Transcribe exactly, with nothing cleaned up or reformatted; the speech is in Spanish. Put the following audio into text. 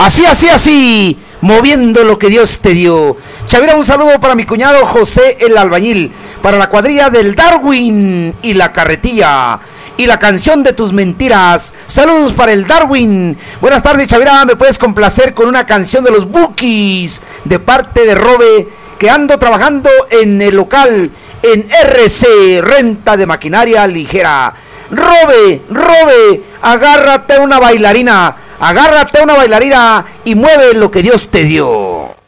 Así, así, así, moviendo lo que Dios te dio. Chavira, un saludo para mi cuñado José el Albañil, para la cuadrilla del Darwin y la carretilla. Y la canción de tus mentiras. Saludos para el Darwin. Buenas tardes, Chavira. ¿Me puedes complacer con una canción de los Bukis de parte de Robe, que ando trabajando en el local en R C, renta de maquinaria ligera? Robe, Robe, agárrate una bailarina, agárrate una bailarina y mueve lo que Dios te dio.